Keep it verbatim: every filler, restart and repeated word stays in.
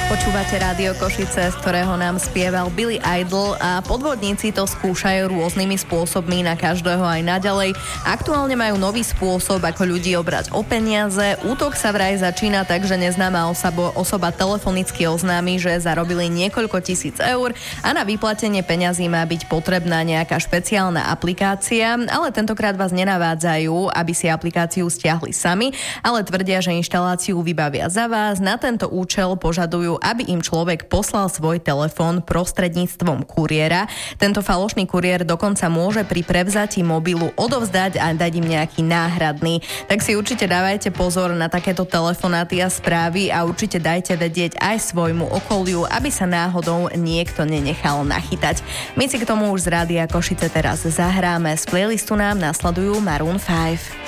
Počúvate Rádio Košice, z ktorého nám spieval Billy Idol a podvodníci to skúšajú rôznymi spôsobmi na každého aj naďalej. Aktuálne majú nový spôsob, ako ľudí obrať o peniaze. Útok sa vraj začína tak, že neznáma osoba, osoba telefonicky oznámi, že zarobili niekoľko tisíc eur a na vyplatenie peňazí má byť potrebná nejaká špeciálna aplikácia, ale tentokrát vás nenavádzajú, aby si aplikáciu stiahli sami, ale tvrdia, že inštaláciu vybavia za vás. Na tento účel požadujú, aby im človek poslal svoj telefón prostredníctvom kuriéra. Tento falošný kuriér dokonca môže pri prevzatí mobilu odovzdať a dať im nejaký náhradný. Tak si určite dávajte pozor na takéto telefonáty a správy a určite dajte vedieť aj svojmu okoliu, aby sa náhodou niekto nenechal nachytať. My si k tomu už z Rádia Košice teraz zahráme. Z playlistu nám nasledujú Maroon päť.